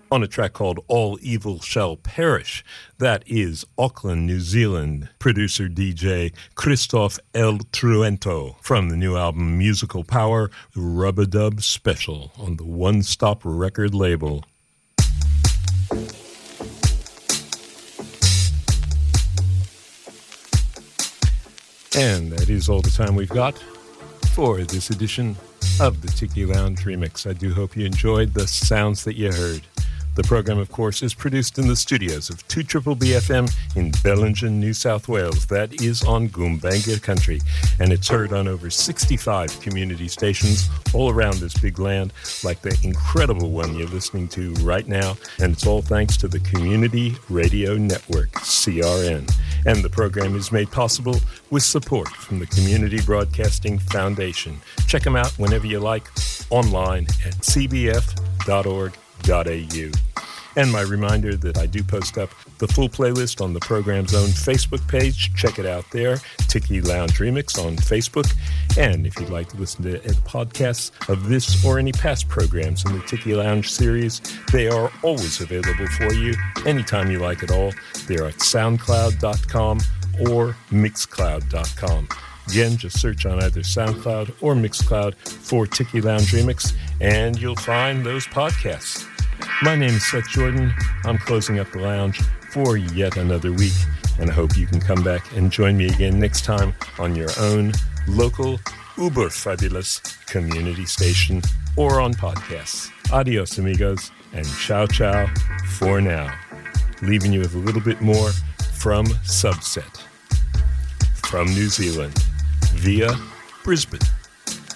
on a track called All Evil Shall Perish. That is Auckland, New Zealand producer DJ Christoph El Truento from the new album Musical Power, Rub-a-Dub Special on the One Stop record label. And that is all the time we've got for this edition of the Tiki Lounge Remix. I do hope you enjoyed the sounds that you heard. The program, of course, is produced in the studios of 2BBFM in Bellingen, New South Wales. That is on Goombanga country, and it's heard on over 65 community stations all around this big land, like the incredible one you're listening to right now, and it's all thanks to the Community Radio Network, CRN. And the program is made possible with support from the Community Broadcasting Foundation. Check them out whenever you like, online at cbf.org.au. And my reminder that I do post up the full playlist on the program's own Facebook page. Check it out there, Tiki Lounge Remix on Facebook. And if you'd like to listen to podcasts of this or any past programs in the Tiki Lounge series, they are always available for you anytime you like it all. They're at soundcloud.com or mixcloud.com. Again, just search on either SoundCloud or Mixcloud for Tiki Lounge Remix, and you'll find those podcasts. My name is Seth Jordan. I'm closing up the lounge for yet another week, and I hope you can come back and join me again next time on your own local, uber fabulous community station or on podcasts. Adios, amigos, and ciao, ciao for now. Leaving you with a little bit more from Subset from New Zealand via Brisbane.